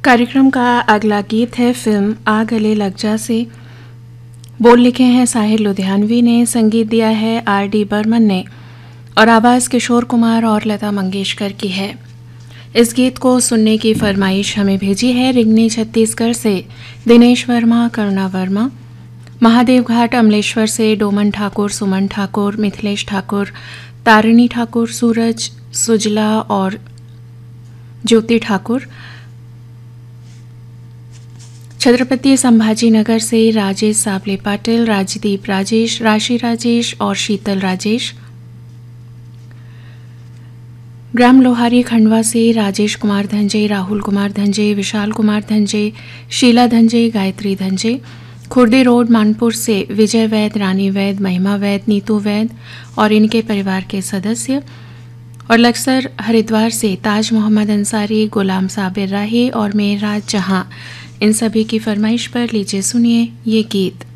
कार्यक्रम का अगला गीत है फिल्म आ गले लग जा से। बोल लिखे हैं साहिर लुधियानवी ने, संगीत दिया है R.D. बर्मन ने और आवाज़ किशोर कुमार और लता मंगेशकर की है। इस गीत को सुनने की फरमाइश हमें भेजी है रिंगनी छत्तीसगढ़ से दिनेश वर्मा, करुणा वर्मा, महादेव घाट अमलेश्वर से डोमन ठाकुर, सुमन ठाकुर, मिथिलेश ठाकुर, तारिणी ठाकुर, सूरज सुजला और ज्योति ठाकुर, छत्रपति संभाजी नगर से राजेश साबले पाटिल, राजदीप राजेश, राशि राजेश और शीतल राजेश, ग्राम लोहारी खंडवा से राजेश कुमार धंजे, राहुल कुमार धंजे, विशाल कुमार धंजे, शीला धंजे, गायत्री धंजे, खुर्दी रोड मानपुर से विजय वैद, रानी वैद, महिमा वैद, नीतू वैद और इनके परिवार के सदस्य, और लक्सर हरिद्वार से ताज मोहम्मद अंसारी, गुलाम साबिर राही और मेहराज जहां, इन सभी की फरमाइश पर लीजिए सुनिए ये गीत।